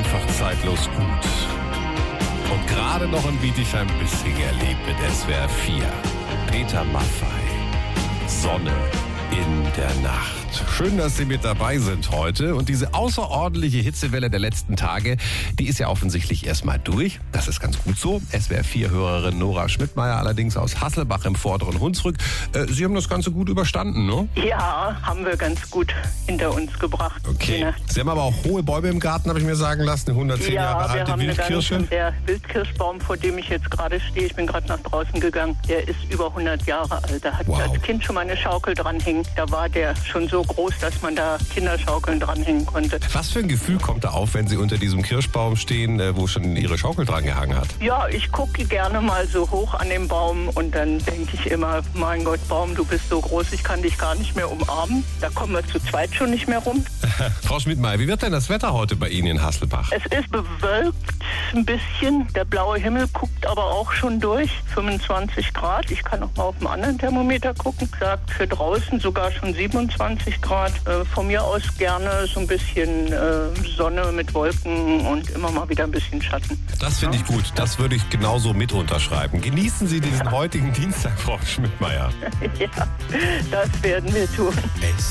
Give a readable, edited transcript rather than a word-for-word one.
einfach zeitlos gut. Und gerade noch in Bietigheim-Bissing erlebt mit SWR 4. Peter Maffay. Sonne in der Nacht. Schön, dass Sie mit dabei sind heute. Und diese außerordentliche Hitzewelle der letzten Tage, die ist ja offensichtlich erstmal durch. Das ist ganz gut so. SWR 4-Hörerin Nora Schmidtmeyer allerdings aus Hasselbach im vorderen Hunsrück. Sie haben das Ganze gut überstanden, ne? Ja, haben wir ganz gut hinter uns gebracht. Okay. Sie haben aber auch hohe Bäume im Garten, habe ich mir sagen lassen. 110 Jahre alte Wildkirsche. Der Wildkirschbaum, vor dem ich jetzt gerade stehe, ich bin gerade nach draußen gegangen, der ist über 100 Jahre alt. Da hat als Kind schon mal eine Schaukel dranhängen. Da war der schon so groß, dass man da Kinderschaukeln dranhängen konnte. Was für ein Gefühl kommt da auf, wenn Sie unter diesem Kirschbaum stehen, wo schon Ihre Schaukel dran gehangen hat? Ja, ich gucke gerne mal so hoch an den Baum und dann denke ich immer, mein Gott, Baum, du bist so groß, ich kann dich gar nicht mehr umarmen. Da kommen wir zu zweit schon nicht mehr rum. Frau Schmidtmeyer, wie wird denn das Wetter heute bei Ihnen in Hasselbach? Es ist bewölkt ein bisschen. Der blaue Himmel guckt aber auch schon durch. 25 Grad. Ich kann noch mal auf dem anderen Thermometer gucken. Sagt für draußen sogar schon 27 Grad. Von mir aus gerne so ein bisschen Sonne mit Wolken und immer mal wieder ein bisschen Schatten. Das finde ich gut. Das würde ich genauso mit unterschreiben. Genießen Sie diesen heutigen Dienstag, Frau Schmidtmeyer. Ja, das werden wir tun.